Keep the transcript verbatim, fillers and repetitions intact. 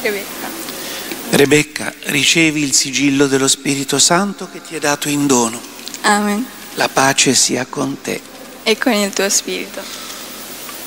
Rebecca. Rebecca, ricevi il sigillo dello Spirito Santo che ti è dato in dono. Amen. La pace sia con te. E con il tuo spirito.